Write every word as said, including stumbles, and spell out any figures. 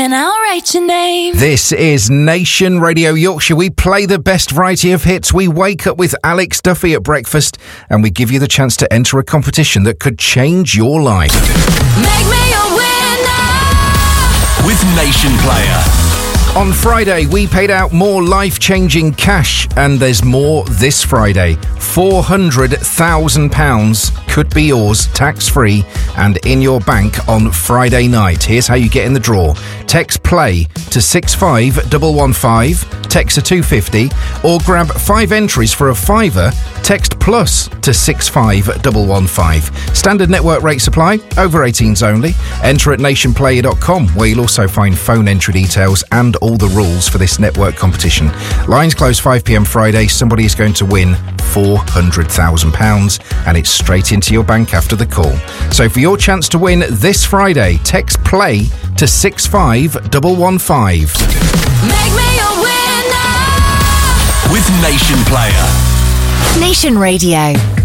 And I'll write your name. This is Nation Radio Yorkshire. We play the best variety of hits. We wake up with Alex Duffy at breakfast and we give you the chance to enter a competition that could change your life. Make me a winner with Nation Player. On Friday, we paid out more life-changing cash, and there's more this Friday. four hundred thousand pounds could be yours, tax-free, and in your bank on Friday night. Here's how you get in the draw. Text PLAY to six five one one five, text a two fifty, or grab five entries for a fiver, text PLUS to six five one one five. Standard network rate supply, over eighteens only. Enter at nation player dot com, where you'll also find phone entry details and all the rules for this network competition. Lines close five p.m. Friday. Somebody is going to win four hundred thousand pounds, and it's straight into your bank after the call. So for your chance to win this Friday, text PLAY to six five one one five. Make me a winner with Nation Player. Nation Radio.